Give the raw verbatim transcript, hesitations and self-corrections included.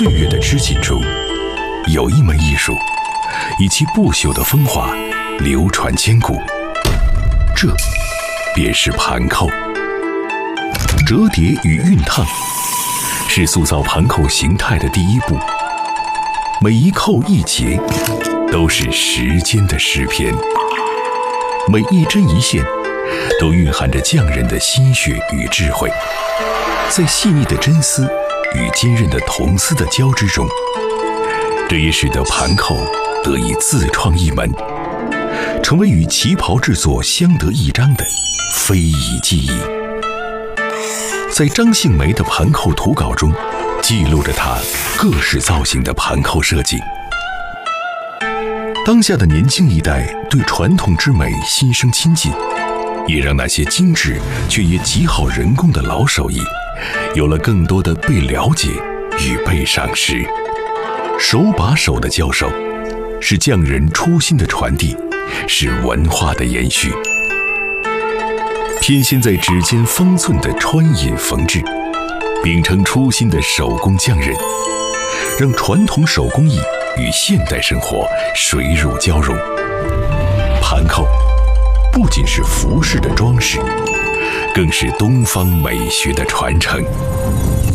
岁月的织锦中，有一门艺术，以其不朽的风华流传千古。这便是盘扣。折叠与熨烫是塑造盘扣形态的第一步，每一扣一节都是时间的诗篇，每一针一线都蕴含着匠人的心血与智慧。在细腻的针丝与坚韧的铜丝的交织中，这也使得盘扣得以自创一门，成为与旗袍制作相得益彰的非遗技艺。在张杏梅的盘扣图稿中，记录着她各式造型的盘扣设计。当下的年轻一代对传统之美心生亲近，也让那些精致却也极好人工的老手艺有了更多的被了解与被赏识。手把手的教授，是匠人初心的传递，是文化的延续。偏陷在指尖方寸的穿引缝制，秉承初心的手工匠人，让传统手工艺与现代生活水乳交融。盘扣不仅是服饰的装饰，更是东方美学的传承。